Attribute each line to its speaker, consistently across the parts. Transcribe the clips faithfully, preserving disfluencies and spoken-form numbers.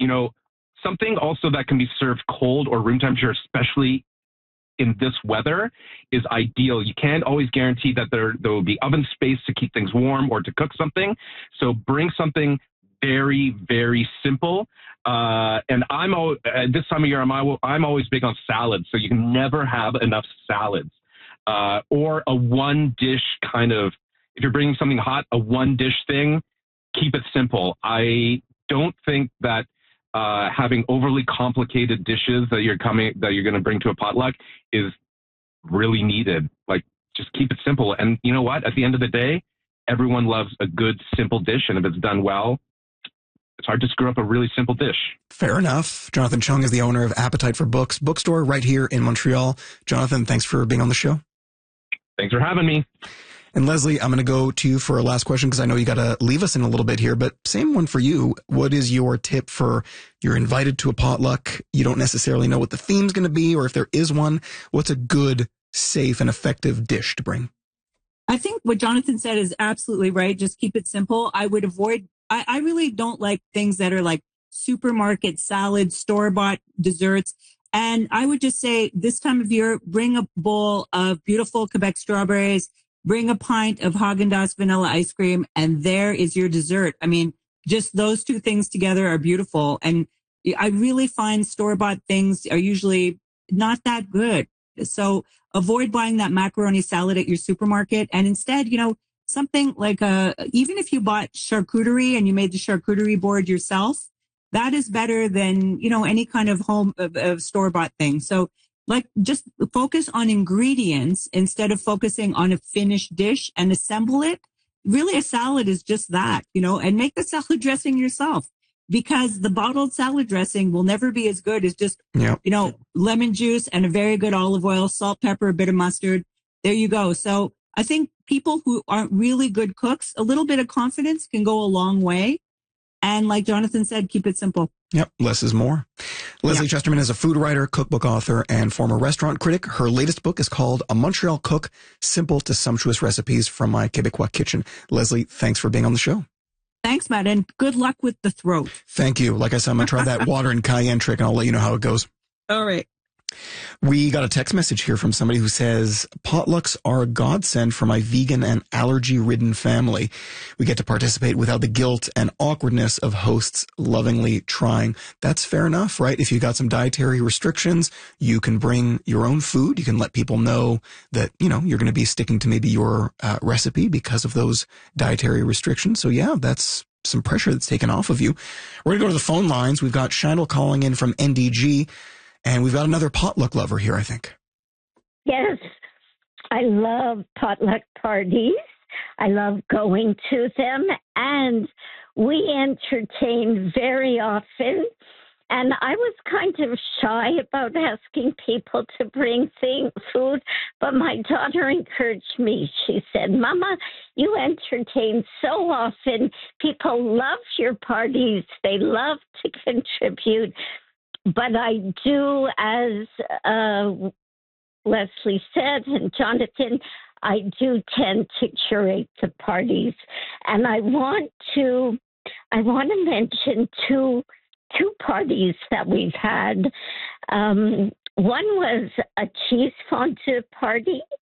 Speaker 1: you know, something also that can be served cold or room temperature, especially in this weather, is ideal. You can't always guarantee that there, there will be oven space to keep things warm or to cook something. So bring something very, very simple. Uh, and I'm al- at this time of year, I'm, I'm always big on salads. So you can never have enough salads. Uh, or a one dish kind of, if you're bringing something hot, a one dish thing, keep it simple. I don't think that uh, having overly complicated dishes that you're coming, that you're going to bring to a potluck is really needed. Like, just keep it simple. And you know what? At the end of the day, everyone loves a good, simple dish. And if it's done well, it's hard to screw up a really simple dish.
Speaker 2: Fair enough. Jonathan Chung is the owner of Appetite for Books bookstore right here in Montreal. Jonathan, thanks for being on the show.
Speaker 1: Thanks for having me.
Speaker 2: And Leslie, I'm going to go to you for a last question because I know you got to leave us in a little bit here, but same one for you. What is your tip for you're invited to a potluck? You don't necessarily know what the theme's going to be, or if there is one, what's a good, safe, and effective dish to bring?
Speaker 3: I think what Jonathan said is absolutely right. Just keep it simple. I would avoid, I, I really don't like things that are like supermarket salads, store-bought desserts. And I would just say this time of year, bring a bowl of beautiful Quebec strawberries, bring a pint of Haagen-Dazs vanilla ice cream, and there is your dessert. I mean, just those two things together are beautiful. And I really find store-bought things are usually not that good. So avoid buying that macaroni salad at your supermarket. And instead, you know, something like a, even if you bought charcuterie and you made the charcuterie board yourself, that is better than, you know, any kind of home of, of store-bought thing. So like just focus on ingredients instead of focusing on a finished dish and assemble it. Really, a salad is just that, you know, and make the salad dressing yourself, because the bottled salad dressing will never be as good as just, yep. you know, lemon juice and a very good olive oil, salt, pepper, a bit of mustard. There you go. So I think people who aren't really good cooks, a little bit of confidence can go a long way. And like Jonathan said, keep it simple.
Speaker 2: Yep, less is more. Leslie yep. Chesterman is a food writer, cookbook author, and former restaurant critic. Her latest book is called A Montreal Cook, Simple to Sumptuous Recipes from My Quebecois Kitchen. Leslie, thanks for being on the show.
Speaker 3: Thanks, Matt, and good luck with the throat.
Speaker 2: Thank you. Like I said, I'm going to try that water and cayenne trick, and I'll let you know how it goes.
Speaker 3: All right.
Speaker 2: We got a text message here from somebody who says, potlucks are a godsend for my vegan and allergy-ridden family. We get to participate without the guilt and awkwardness of hosts lovingly trying. That's fair enough, right? If you got some dietary restrictions, you can bring your own food. You can let people know that, you know, you're going to be sticking to maybe your uh, recipe because of those dietary restrictions. So yeah, that's some pressure that's taken off of you. We're going to go to the phone lines. We've got Shandel calling in from N D G. And we've got another potluck lover here, I think.
Speaker 4: Yes, I love potluck parties. I love going to them, and we entertain very often. And I was kind of shy about asking people to bring thing, food, but my daughter encouraged me. She said, Mama, you entertain so often. People love your parties. They love to contribute. But I do, as uh, Leslie said, and Jonathan, I do tend to curate the parties. And I want to, I want to mention two, two parties that we've had. Um, one was a cheese fondue party,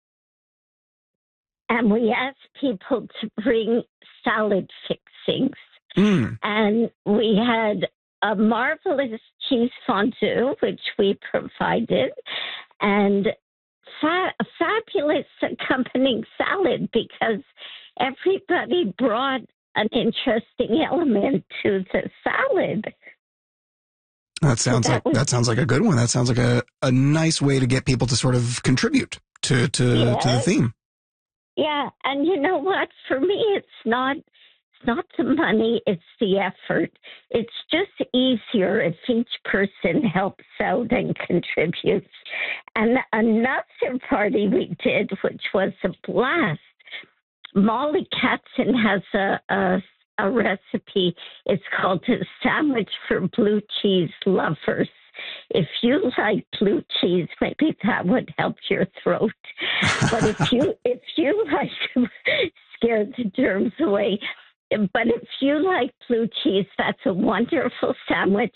Speaker 4: and we asked people to bring salad fixings. Mm. And we had a marvelous cheese fondue, which we provided, and fa- a fabulous accompanying salad, because everybody brought an interesting element to the salad.
Speaker 2: That sounds so that like was, that sounds like a good one. That sounds like a, a nice way to get people to sort of contribute to to, yes. to the theme.
Speaker 4: Yeah, and you know what? For me, it's not. It's not the money, it's the effort. It's just easier if each person helps out and contributes. And another party we did, which was a blast, Molly Katzen has a, a, a recipe. It's called a sandwich for blue cheese lovers. If you like blue cheese, maybe that would help your throat. But if you if you like scare the germs away, but if you like blue cheese, that's a wonderful sandwich.